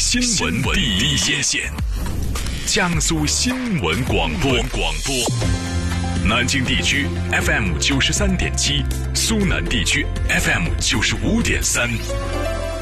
新闻第一线，江苏新闻广播。南京地区 FM 93.7，苏南地区 FM95.3，